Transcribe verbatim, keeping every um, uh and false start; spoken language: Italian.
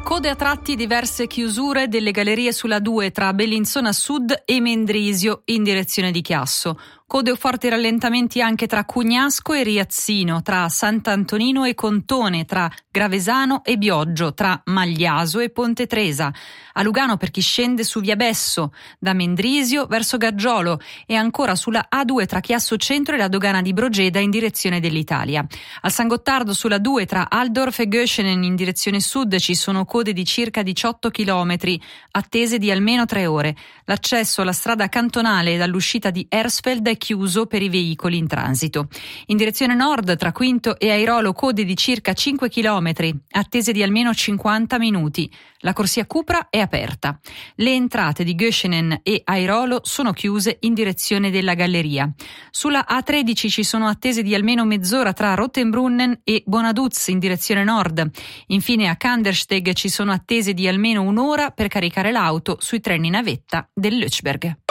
Code a tratti, diverse chiusure delle gallerie sulla due tra Bellinzona Sud e Mendrisio in direzione di Chiasso. Code o forti rallentamenti anche tra Cugnasco e Riazzino, tra Sant'Antonino e Contone, tra Gravesano e Bioggio, tra Magliaso e Ponte Tresa. A Lugano per chi scende su Via Besso, da Mendrisio verso Gargiolo e ancora sulla A due tra Chiasso Centro e la dogana di Brogeda in direzione dell'Italia. Al San Gottardo sulla due tra Altdorf e Göschenen in direzione sud ci sono code di circa diciotto chilometri, attese di almeno tre ore. L'accesso alla strada cantonale dall'uscita di Hersfeld è chiuso per i veicoli in transito. In direzione nord tra Quinto e Airolo code di circa cinque chilometri, attese di almeno cinquanta minuti. La corsia Cupra è aperta. Le entrate di Göschenen e Airolo sono chiuse in direzione della galleria. Sulla A tredici ci sono attese di almeno mezz'ora tra Rottenbrunnen e Bonaduz in direzione nord. Infine a Kandersteg ci sono attese di almeno un'ora per caricare l'auto sui treni navetta del Lötschberg.